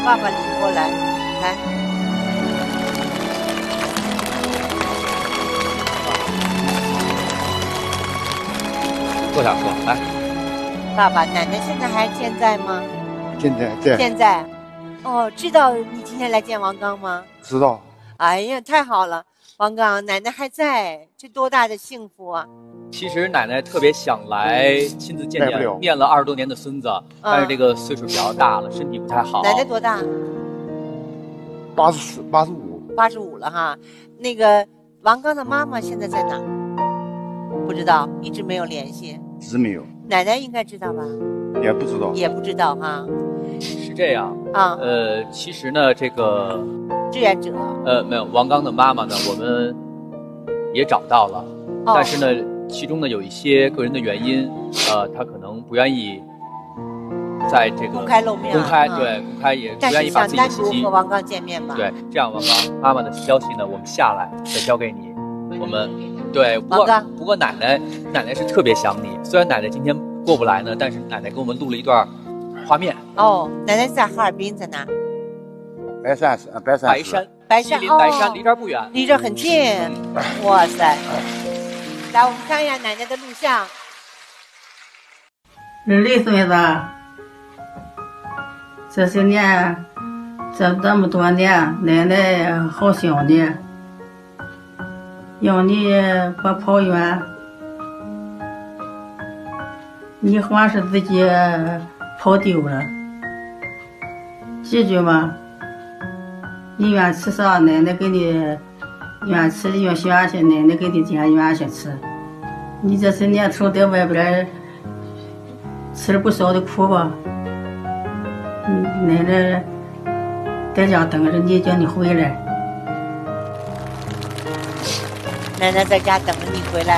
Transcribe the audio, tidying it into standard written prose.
爸爸领过来，来， 坐下说，来。 爸爸，奶奶现在还健在吗？ 现在在健在。哦，知道你今天来见王刚吗？ 知道。 哎呀，太好了，王刚，奶奶还在，这多大的幸福啊！ 其实奶奶特别想来亲自见见面了20多年的孙子，但是这个岁数比较大了，身体不太好。 奶奶多大 ？84、85。 85了哈。那个王刚的妈妈现在在哪？不知道，一直没有联系。 是没有。 奶奶应该知道吧？ 也不知道。 也不知道哈。 是这样啊。 其实呢，这个志愿者。 没有，王刚的妈妈呢，我们也找到了，但是呢，其中呢有一些个人的原因，他可能不愿意在这个公开露面， 公开也不愿意把自己的信息。 但是想单独和王刚见面吧？ 对，这样王刚妈妈的消息呢，我们下来再交给你。我们对，不过奶奶是特别想你，虽然奶奶今天过不来呢，但是奶奶给我们录了一段画面。 哦，奶奶在哈尔滨，在哪？ 白山，吉林白山，离这儿不远， 离这儿很近。哇塞！来，我们看一下奶奶的录像。 累孙子，这些年，这么多年，奶奶好想你，要你别跑远。你还是自己跑丢了，记住吗？你愿吃啥，奶奶给你愿吃愿喜欢些，奶奶给你捡愿些吃。你这些年头在外边吃了不少的苦吧？奶奶在家等着你，叫你回来。 奶奶在家等着你回来。